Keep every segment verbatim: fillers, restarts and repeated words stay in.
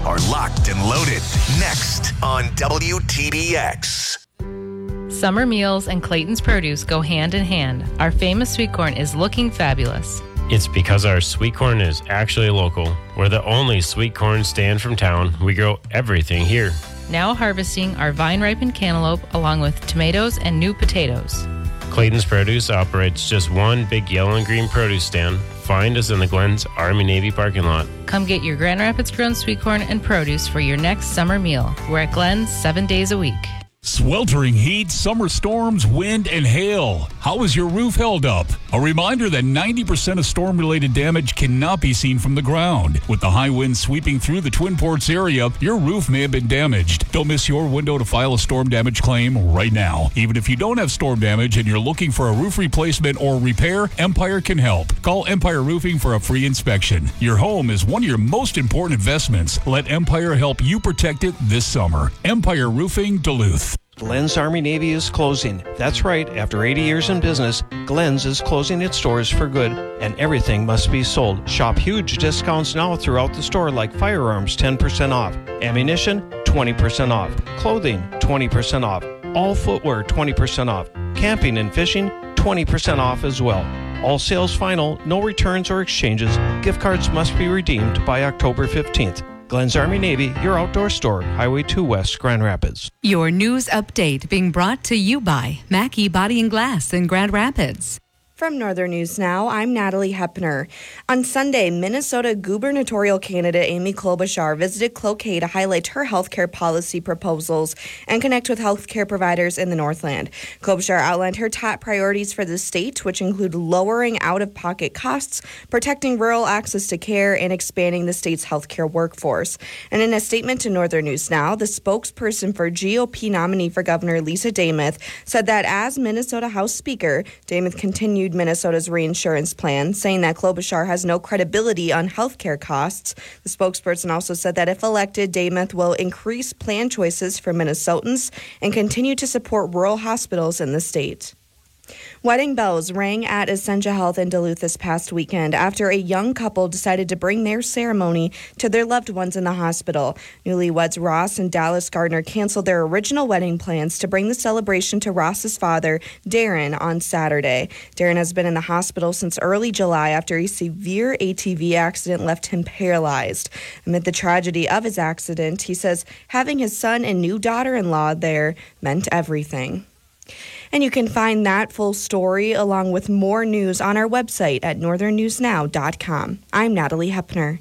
are locked and loaded. Next on W T B X. Summer meals and Clayton's Produce go hand in hand. Our famous sweet corn is looking fabulous. It's because our sweet corn is actually local. We're the only sweet corn stand from town. We grow everything here. Now harvesting our vine-ripened cantaloupe along with tomatoes and new potatoes. Clayton's Produce operates just one big yellow and green produce stand. Find us in the Glens Army-Navy parking lot. Come get your Grand Rapids grown sweet corn and produce for your next summer meal. We're at Glens seven days a week. Sweltering heat, summer storms, wind, and hail. How is your roof held up? A reminder that ninety percent of storm-related damage cannot be seen from the ground. With the high winds sweeping through the Twin Ports area, your roof may have been damaged. Don't miss your window to file a storm damage claim right now. Even if you don't have storm damage and you're looking for a roof replacement or repair, Empire can help. Call Empire Roofing for a free inspection. Your home is one of your most important investments. Let Empire help you protect it this summer. Empire Roofing, Duluth. Glens Army-Navy is closing. That's right, after eighty years in business, Glens is closing its doors for good, and everything must be sold. Shop huge discounts now throughout the store, like firearms ten percent off, ammunition twenty percent off, clothing twenty percent off, all footwear twenty percent off, camping and fishing twenty percent off as well. All sales final, no returns or exchanges. Gift cards must be redeemed by October fifteenth. Glens Army-Navy, your outdoor store, Highway two West, Grand Rapids. Your news update being brought to you by Mackey Body and Glass in Grand Rapids. From Northern News Now, I'm Natalie Hepner. On Sunday, Minnesota gubernatorial candidate Amy Klobuchar visited Cloquet to highlight her healthcare policy proposals and connect with healthcare providers in the Northland. Klobuchar outlined her top priorities for the state, which include lowering out-of-pocket costs, protecting rural access to care, and expanding the state's healthcare workforce. And in a statement to Northern News Now, the spokesperson for G O P nominee for Governor Lisa Demuth said that as Minnesota House Speaker, Demuth continued Minnesota's reinsurance plan, saying that Klobuchar has no credibility on health care costs. The spokesperson also said that if elected, Demuth will increase plan choices for Minnesotans and continue to support rural hospitals in the state. Wedding bells rang at Essentia Health in Duluth this past weekend after a young couple decided to bring their ceremony to their loved ones in the hospital. Newlyweds Ross and Dallas Gardner canceled their original wedding plans to bring the celebration to Ross's father, Darren, on Saturday. Darren has been in the hospital since early July after a severe A T V accident left him paralyzed. Amid the tragedy of his accident, he says having his son and new daughter-in-law there meant everything. And you can find that full story along with more news on our website at northern news now dot com. I'm Natalie Hepner.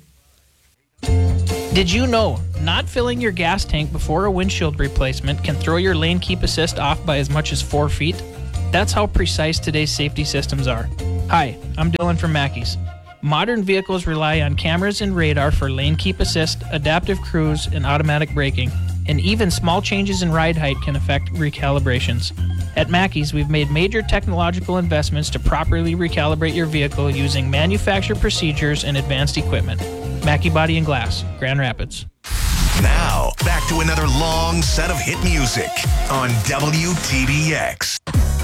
Did you know not filling your gas tank before a windshield replacement can throw your lane keep assist off by as much as four feet? That's how precise today's safety systems are. Hi, I'm Dylan from Mackey's. Modern vehicles rely on cameras and radar for lane keep assist, adaptive cruise, and automatic braking. And even small changes in ride height can affect recalibrations. At Mackey's, we've made major technological investments to properly recalibrate your vehicle using manufacturer procedures and advanced equipment. Mackey Body and Glass, Grand Rapids. Now, back to another long set of hit music on W T B X.